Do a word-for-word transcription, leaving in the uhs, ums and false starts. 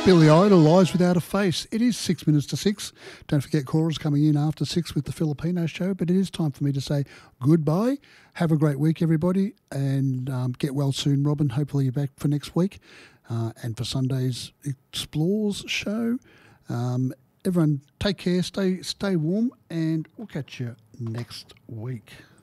Billy Idol, Lies Without a Face. It is six minutes to six. Don't forget Cora's coming in after six with the Filipino show, but it is time for me to say goodbye. Have a great week, everybody, and um, get well soon, Robin. Hopefully you're back for next week uh, and for Sunday's Explores show. Um, everyone, take care, stay, stay warm, and we'll catch you next week.